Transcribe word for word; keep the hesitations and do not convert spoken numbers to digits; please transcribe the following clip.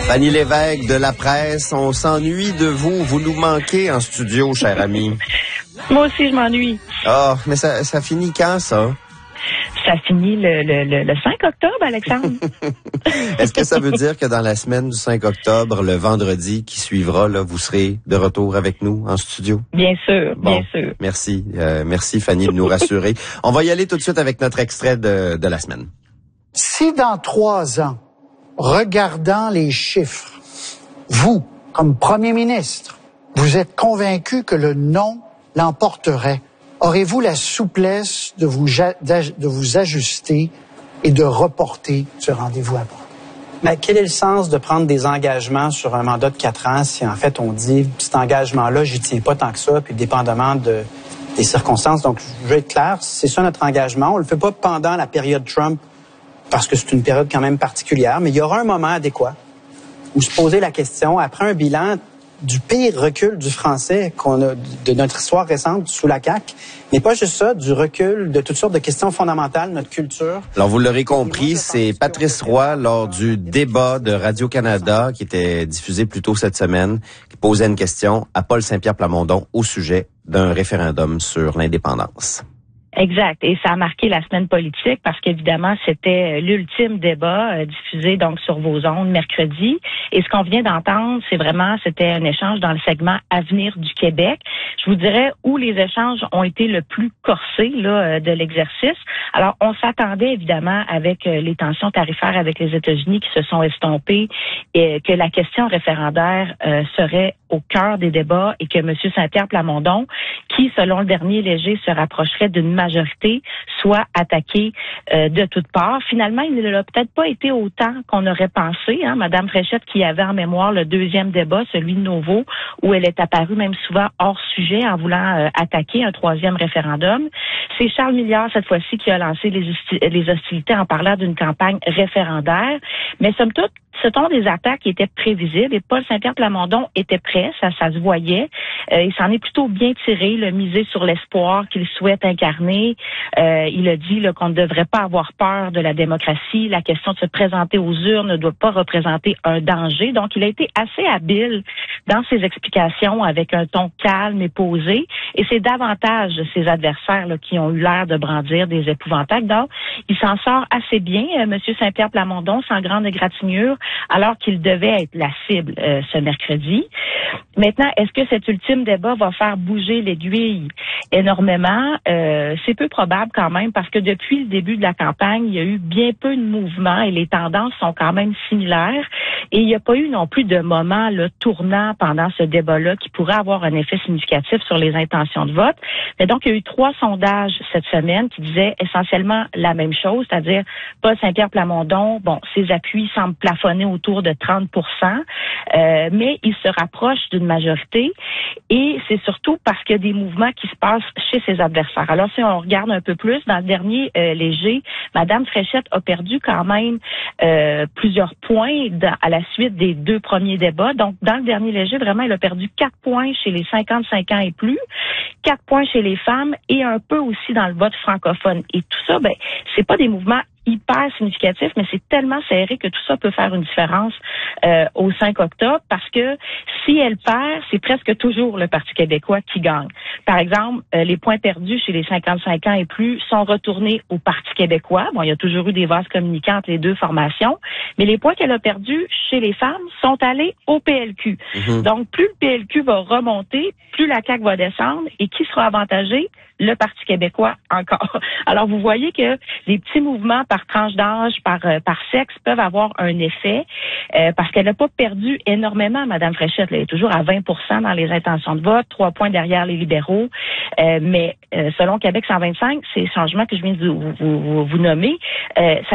Fanny Lévesque de La Presse, on s'ennuie de vous. Vous nous manquez en studio, cher ami. Moi aussi, je m'ennuie. Ah, oh, mais ça, ça finit quand, ça? Ça finit le, le, le, le cinq octobre, Alexandre. Est-ce que ça veut dire que dans la semaine du cinq octobre, le vendredi qui suivra, là, vous serez de retour avec nous en studio? Bien sûr, bon, bien sûr. Merci, euh, merci Fanny de nous rassurer. On va y aller tout de suite avec notre extrait de, de la semaine. Si dans trois ans, regardant les chiffres, vous, comme premier ministre, vous êtes convaincu que le non l'emporterait, aurez-vous la souplesse de vous, de vous ajuster et de reporter ce rendez-vous important? Mais quel est le sens de prendre des engagements sur un mandat de quatre ans si en fait on dit cet engagement-là, j'y tiens pas tant que ça, puis dépendamment de, des circonstances. Donc, je veux être clair, c'est ça notre engagement. On le fait pas pendant la période Trump parce que c'est une période quand même particulière, mais il y aura un moment adéquat où se poser la question, après un bilan du pire recul du français qu'on a de notre histoire récente sous la C A Q, mais pas juste ça, du recul de toutes sortes de questions fondamentales, notre culture. Alors, vous l'aurez compris, c'est Patrice Roy, lors du débat de Radio-Canada, qui était diffusé plus tôt cette semaine, qui posait une question à Paul Saint-Pierre Plamondon au sujet d'un référendum sur l'indépendance. Exact. Et ça a marqué la semaine politique parce qu'évidemment, c'était l'ultime débat euh, diffusé donc sur vos ondes mercredi. Et ce qu'on vient d'entendre, c'est vraiment, c'était un échange dans le segment Avenir du Québec. Je vous dirais où les échanges ont été le plus corsés là, de l'exercice. Alors, on s'attendait évidemment avec les tensions tarifaires avec les États-Unis qui se sont estompées et que la question référendaire euh, serait au cœur des débats et que M. Saint-Pierre Plamondon, qui, selon le dernier léger, se rapprocherait d'une majorité, soit attaqué euh, de toutes parts. Finalement, il ne l'a peut-être pas été autant qu'on aurait pensé. Hein? Madame Fréchette, qui avait en mémoire le deuxième débat, celui de Novo, où elle est apparue même souvent hors sujet en voulant euh, attaquer un troisième référendum. C'est Charles Milliard, cette fois-ci, qui a lancé les, hosti- les hostilités en parlant d'une campagne référendaire. Mais somme toute, ce sont des attaques qui étaient prévisibles et Paul Saint-Pierre Plamondon était prêt, ça, ça se voyait. Euh, il s'en est plutôt bien tiré, le misé sur l'espoir qu'il souhaite incarner. Euh, il a dit là, qu'on ne devrait pas avoir peur de la démocratie. La question de se présenter aux urnes ne doit pas représenter un danger. Donc, il a été assez habile dans ses explications avec un ton calme et posé. Et c'est davantage ses adversaires là, qui ont eu l'air de brandir des épouvantails. Donc, il s'en sort assez bien, euh, M. Saint-Pierre Plamondon, sans grande égratignure, alors qu'il devait être la cible euh, ce mercredi. Maintenant, est-ce que cet ultime débat va faire bouger l'aiguille énormément? Euh, c'est peu probable quand même, parce que depuis le début de la campagne, il y a eu bien peu de mouvements et les tendances sont quand même similaires. Et il n'y a pas eu non plus de moment là, tournant pendant ce débat-là qui pourrait avoir un effet significatif sur les intentions de vote. Mais donc, il y a eu trois sondages cette semaine qui disaient essentiellement la même chose, c'est-à-dire Paul Saint-Pierre Plamondon, bon, ses appuis semblent plafonner autour de trente pour cent, euh, mais il se rapproche d'une majorité et c'est surtout parce qu'il y a des mouvements qui se passent chez ses adversaires. Alors, si on regarde un peu plus, dans le dernier euh, léger, Mme Fréchette a perdu quand même euh, plusieurs points dans, à la suite des deux premiers débats. Donc, dans le dernier léger, vraiment, elle a perdu quatre points chez les cinquante-cinq ans et plus, quatre points chez les femmes et un peu aussi dans le vote francophone. Et tout ça, ben, c'est pas des mouvements hyper significatif, mais c'est tellement serré que tout ça peut faire une différence euh, au cinq octobre, parce que si elle perd, c'est presque toujours le Parti québécois qui gagne. Par exemple, euh, les points perdus chez les cinquante-cinq ans et plus sont retournés au Parti québécois. Bon, il y a toujours eu des vases communicants entre les deux formations, mais les points qu'elle a perdus chez les femmes sont allés au P L Q. Mm-hmm. Donc, plus le P L Q va remonter, plus la C A Q va descendre, et qui sera avantagé? Le Parti québécois encore. Alors, vous voyez que les petits mouvements par tranche d'âge, par euh, par sexe, peuvent avoir un effet, euh, parce qu'elle n'a pas perdu énormément, Mme Fréchette. Elle est toujours à vingt pour cent dans les intentions de vote, trois points derrière les libéraux. Euh, mais euh, selon Québec cent vingt-cinq, ces changements que je viens de vous, vous, vous nommer, euh, ça